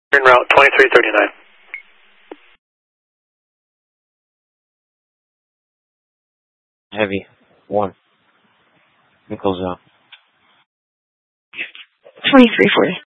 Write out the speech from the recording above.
En route 2339. Heavy. 1. Close out. 2340.